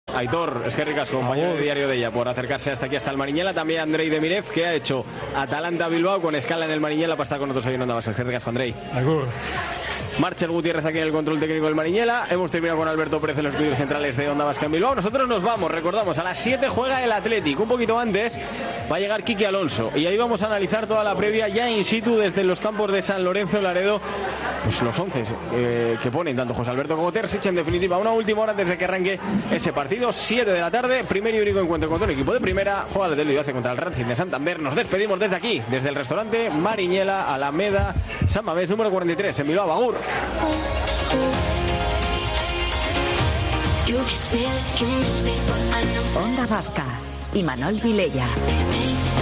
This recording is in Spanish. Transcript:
Aitor, es que ricas, compañero de Diario de ella, por acercarse hasta aquí, hasta el Mariñela. También Andrei Demirev, que ha hecho Atalanta Bilbao con escala en el Mariñela para estar con nosotros hoy en Onda Vasca. Es que ricas, Andrei. Marchel Gutiérrez aquí en el control técnico del Mariñela. Hemos terminado con Alberto Pérez en los estudios centrales de Onda Vasca en Bilbao. Nosotros nos vamos, recordamos, a las 7 juega el Athletic. Un poquito antes va a llegar Quique Alonso y ahí vamos a analizar toda la previa ya in situ desde los campos de San Lorenzo Laredo. Pues los 11 que ponen tanto José Alberto como Terzic. En definitiva, una última hora antes de que arranque ese partido. 7 de la tarde, primer y único encuentro contra el equipo de primera. Juega de Televisión contra el Racing de Santander. Nos despedimos desde aquí, desde el restaurante Mariñela, Alameda, San Mamés, número 43 en Bilbao. Agur. Onda Vasca y Manuel Vilella.